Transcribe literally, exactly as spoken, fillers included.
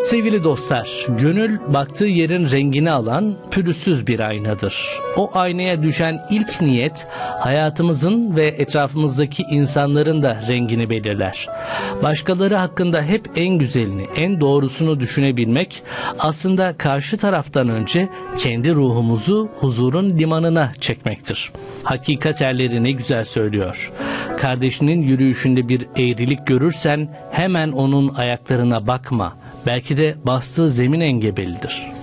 Sevgili dostlar, gönül baktığı yerin rengini alan pürüzsüz bir aynadır. O aynaya düşen ilk niyet hayatımızın ve etrafımızdaki insanların da rengini belirler. Başkaları hakkında hep en güzelini, en doğrusunu düşünebilmek aslında karşı taraftan önce kendi ruhumuzu huzurun limanına çekmektir. Hakikat erleri ne güzel söylüyor. Kardeşinin yürüyüşünde bir eğrilik görürsen hemen onun ayaklarına bakma. Belki de bastığı zemin engebelidir.